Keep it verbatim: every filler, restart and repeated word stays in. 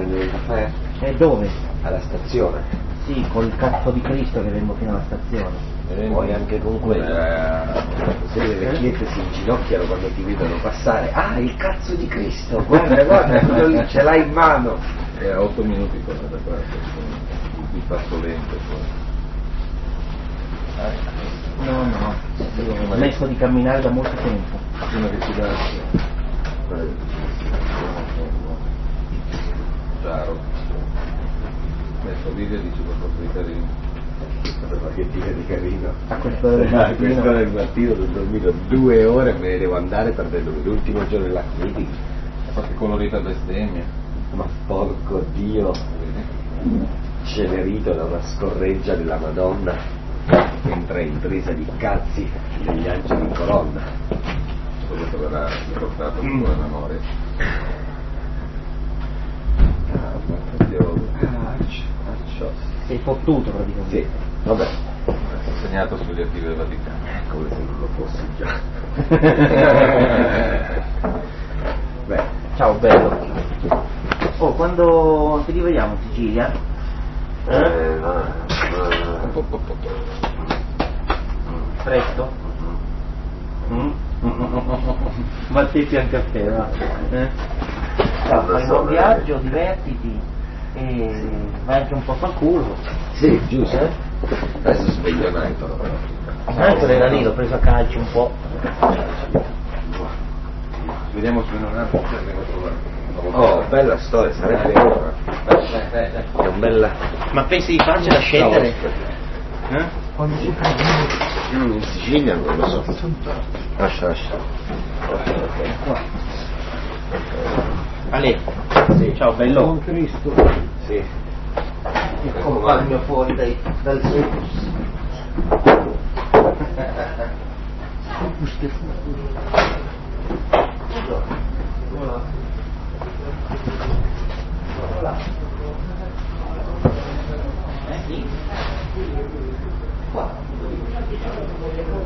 prendere un caffè? E dove? Alla stazione. Sì, col cazzo di Cristo che vengo fino alla stazione. Puoi anche con quello. Se le vecchiette si inginocchiano quando ti vedono passare. Ah, il cazzo di Cristo! Guarda, guarda, quello lì ce l'hai in mano! È a otto minuti qua da qua, di passo lento poi. No, no, io ho smesso di camminare da molto tempo. Prima che ti lasci. Chiaro. Messo video e dici qualcosa di carino. Ma che dire di carino? A quest'ora del A mattino. quest'ora del mattino ho dormito due ore e me ne devo andare perdendo l'ultimo giorno della meeting. Qualche colorita bestemmia. Ma porco Dio, cenerito da una scorreggia della Madonna mentre è in presa di cazzi degli angeli in colonna. Questo verrà riportato in tua memoria. Ah, porco Dio. Ah, accio. Sei fottuto praticamente. Sì, vabbè. Segnato sugli archivi del Vaticano. Come se non lo fossi già. Beh. Ciao bello. Oh, quando ti rivediamo in Sicilia? Eh, va, va. Presto? Mm? Ma te anche a te, va? Eh? Ciao, fai un buon viaggio, divertiti e vai anche un po' a culo. Sì, giusto. Eh? Adesso sveglio Naito. Anche era lì, l'ho preso a calci un po'. Vediamo se non ha arriva a trovare. Oh, bella storia, sarebbe ora. È un bella. Ma pensi di farcela scendere? Eh? Mm, in Sicilia non lo so. Lascia, lascia. Ale, sì. Ciao bello. Buon Cristo. Sì. Il compagno fuori dai, dal circus. Eh sì. Qua.